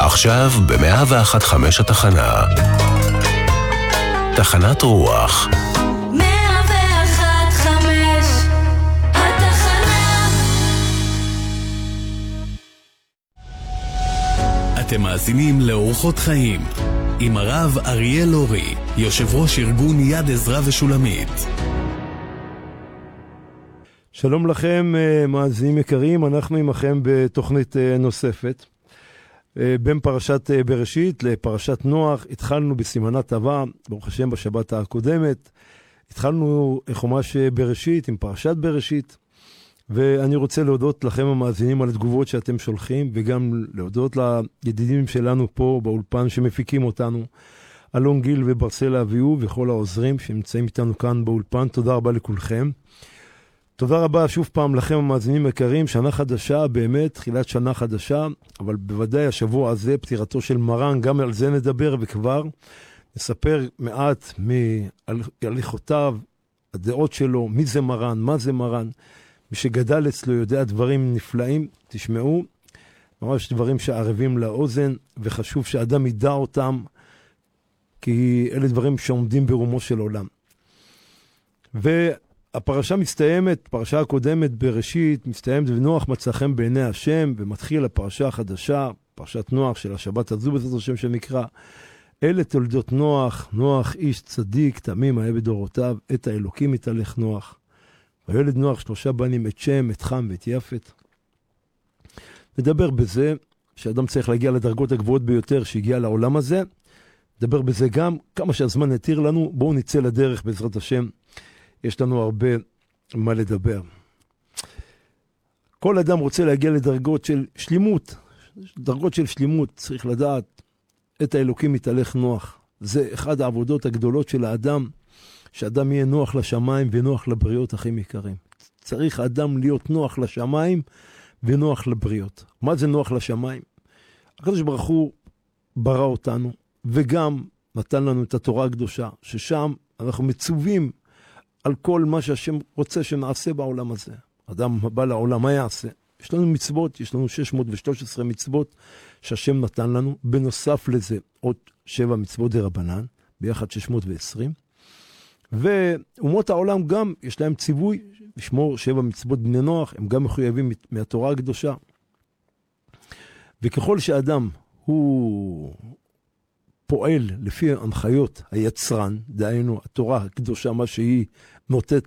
עכשיו ב-101.5 התחנה. תחנת רוח. 101.5 התחנה. אתם מאזינים לאורחות חיים עם הרב אריאל אורי, יושב ראש ארגון יד עזרא ושולמית. שלום לכם מאזינים יקרים, אנחנו עמכם בתוכנית נוספת. בין פרשת בראשית לפרשת נוח, התחלנו בסימנה טבע, ברוך השם בשבת הקודמת, התחלנו חומש בראשית עם פרשת בראשית, ואני רוצה להודות לכם המאזינים על התגובות שאתם שולחים, וגם להודות לידידים שלנו פה באולפן שמפיקים אותנו, אלון גיל וברסלה אביהו וכל העוזרים שנמצאים איתנו כאן באולפן. תודה רבה לכולכם. תודה רבה שוב פעם לכם המאזינים יקרים, שנה חדשה, באמת תחילת שנה חדשה, אבל בוודאי השבוע הזה פטירתו של מרן, גם על זה נדבר וכבר נספר מעט מהליכותיו, הדעות שלו, מי זה מרן, מה זה מרן. מי שגדל אצלו יודע דברים נפלאים, תשמעו, ממש דברים שערבים לאוזן, וחשוב שאדם ידע אותם, כי אלה דברים שעומדים ברומו של עולם. הפרשה מסתיימת, פרשה הקודמת בראשית, מסתיימת ונוח מצא חן בעיני השם, ומתחיל הפרשה החדשה, פרשת נוח של השבת הזו בזאת השם שנקרא, אלה תולדות נוח, נוח איש צדיק, תמים היה בדורותיו, את האלוקים התהלך נוח. וילד נוח 3 בנים, את שם, את חם ואת יפת. נדבר בזה, שאדם צריך להגיע לדרגות הגבוהות ביותר שהגיע לעולם הזה, נדבר בזה גם, כמה שהזמן נתיר לנו, בואו נצא לדרך בעזרת השם. יש לנו הרבה מה לדבר. כל אדם רוצה להגיע לדרגות של שלימות. דרגות של שלימות, צריך לדעת, את האלוקים מתהלך נוח. זה אחד העבודות הגדולות של האדם, שאדם יהיה נוח לשמיים ונוח לבריות הכי יקרים. צריך האדם להיות נוח לשמיים ונוח לבריות. מה זה נוח לשמיים? הקדוש ברוך הוא ברא אותנו, וגם נתן לנו את התורה הקדושה, ששם אנחנו מצווים על כל מה שהשם רוצה שנעשה בעולם הזה. אדם בא לעולם, מה יעשה? יש לנו מצוות, יש לנו 613 מצוות שהשם נתן לנו, בנוסף לזה עוד 7 מצוות דרבנן, ביחד 620, ואומות העולם גם יש להם ציווי לשמור 7 מצוות בני נוח, הם גם מחויבים מהתורה הקדושה. וככל שאדם הוא פועל לפי הנחיות היצרן, דהיינו התורה הקדושה, מה שהיא